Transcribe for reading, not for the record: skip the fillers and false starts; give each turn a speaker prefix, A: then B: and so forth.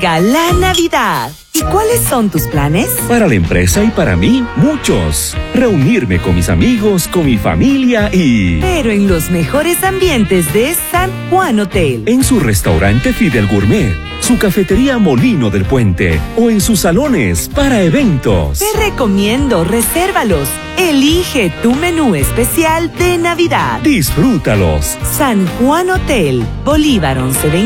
A: Llega la Navidad. ¿Y cuáles son tus planes?
B: Para la empresa y para mí, muchos. Reunirme con mis amigos, con mi familia y...
A: Pero en los mejores ambientes de San Juan Hotel.
B: En su restaurante Fidel Gourmet, su cafetería Molino del Puente o en sus salones para eventos.
A: Te recomiendo, resérvalos. Elige tu menú especial de Navidad.
B: Disfrútalos.
A: San Juan Hotel, Bolívar 1120.